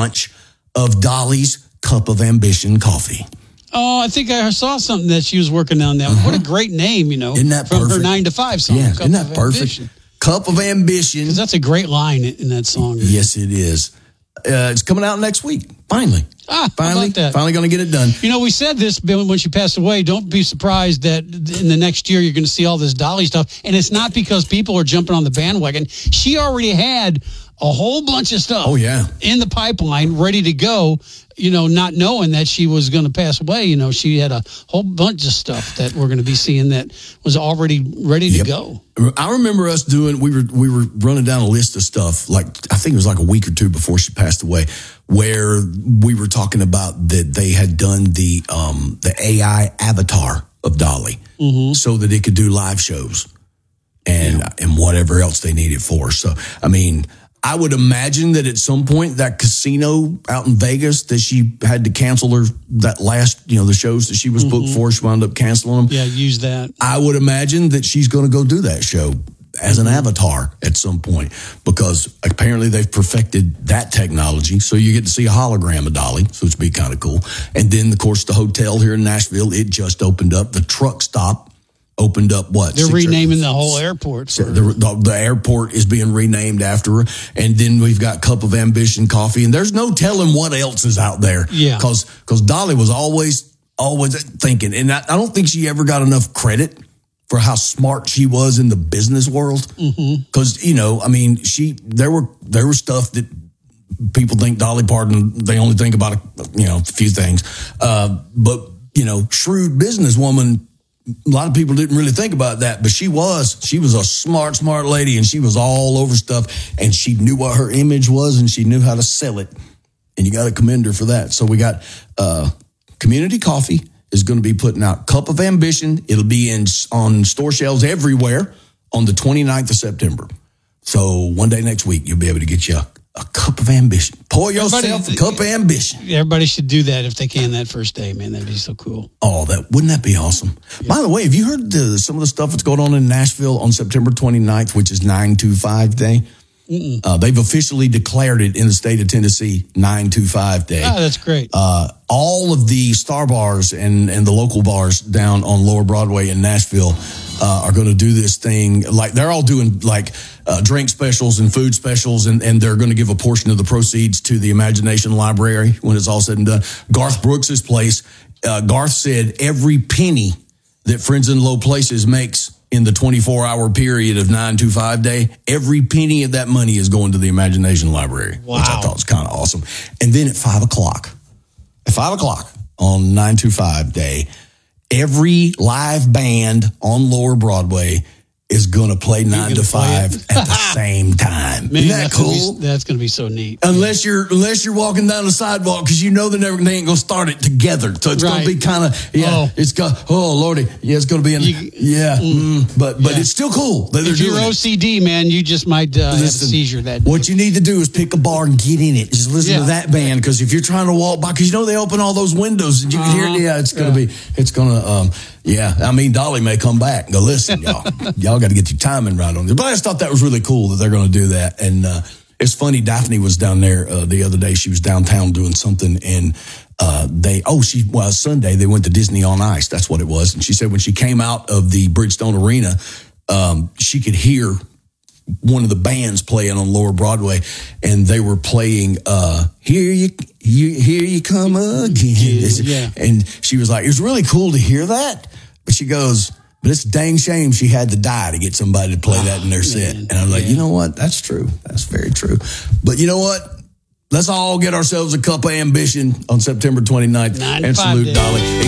launch of Dolly's Cup of Ambition coffee. Oh, I think I saw something that she was working on that. What a great name, Isn't that from perfect? her 9 to 5 song. Yeah, Cup isn't that of perfect? Ambition. Cup of Ambition. Because that's a great line in that song. Yes, it is. It's coming out next week. Finally. How Finally about that? going to get it done. We said this, Bill, when she passed away. Don't be surprised that in the next year you're going to see all this Dolly stuff. And it's not because people are jumping on the bandwagon. She already had a whole bunch of stuff in the pipeline ready to go, not knowing that she was going to pass away. She had a whole bunch of stuff that we're going to be seeing that was already ready to go. I remember us we were running down a list of stuff, like I think it was like a week or two before she passed away, where we were talking about that they had done the AI avatar of Dolly so that it could do live shows and whatever else they needed for. So, I mean, I would imagine that at some point that casino out in Vegas that she had to cancel that last, the shows that she was booked for, she wound up canceling them. Yeah, use that. I would imagine that she's going to go do that show as an avatar at some point, because apparently they've perfected that technology. So you get to see a hologram of Dolly, so it'd be kind of cool. And then, of course, the hotel here in Nashville, it just opened up. The truck stop opened up They're renaming the whole airport. The airport is being renamed after her. And then we've got Cup of Ambition coffee. And there's no telling what else is out there. Yeah. Because Dolly was always thinking. And I don't think she ever got enough credit for how smart she was in the business world. Because, there were stuff that people think Dolly Parton, they only think about, a few things. But, shrewd businesswoman, a lot of people didn't really think about that, but she was a smart lady, and she was all over stuff, and she knew what her image was, and she knew how to sell it, and you got to commend her for that. So we got Community Coffee is going to be putting out Cup of Ambition. It'll be on store shelves everywhere on the 29th of September. So one day next week, you'll be able to get you a Cup of Ambition. Pour yourself a Cup of Ambition. Everybody should do that if they can that first day, man. That'd be so cool. Oh, wouldn't that be awesome? Yeah. By the way, have you heard some of the stuff that's going on in Nashville on September 29th, which is 925 Day? They've officially declared it in the state of Tennessee 925 Day. Oh, that's great. All of the Star Bars and the local bars down on Lower Broadway in Nashville are going to do this thing. Like, they're all doing drink specials and food specials, and they're going to give a portion of the proceeds to the Imagination Library when it's all said and done. Garth Brooks's place, Garth said every penny that Friends in Low Places makes in the 24-hour period of 925 Day, every penny of that money is going to the Imagination Library, which I thought was kind of awesome. And then at 5 o'clock on 925 Day, every live band on Lower Broadway is going to play 9 to 5 at the same time. Man, isn't that cool? That's going to be so neat. Unless you're walking down the sidewalk, because they ain't going to start it together. So it's going to be kind of, it's got, oh, Lordy. Yeah, it's going to be, but it's still cool. If you're OCD, man, you just might have a seizure that day. What you need to do is pick a bar and get in it. Just listen to that band, because if you're trying to walk by, because they open all those windows and you can hear it. Yeah, it's going to, Dolly may come back and go, listen, y'all. Y'all got to get your timing right on this. But I just thought that was really cool that they're going to do that. And it's funny, Daphne was down there the other day. She was downtown doing something, and Sunday they went to Disney on Ice. That's what it was. And she said when she came out of the Bridgestone Arena, she could hear one of the bands playing on Lower Broadway, and they were playing Here You Come Again. Yeah. And she was like, it was really cool to hear that. But she goes, but it's a dang shame she had to die to get somebody to play that in their set. And I was like, you know what? That's true. That's very true. But you know what? Let's all get ourselves a Cup of Ambition on September 29th and salute Dolly.